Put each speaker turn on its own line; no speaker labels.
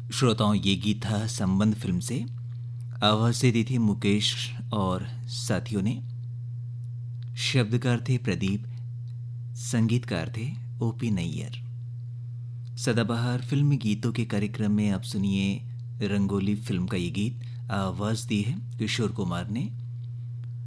श्रोताओं, ये गीत था संबंध फिल्म से। आवाज़ें दी थी मुकेश और साथियों ने। शब्दकार थे प्रदीप, संगीतकार थे ओपी नैयर। सदाबहार फिल्मी गीतों के कार्यक्रम में आप सुनिए रंगोली फिल्म का ये गीत। आवाज़ दी है किशोर कुमार ने।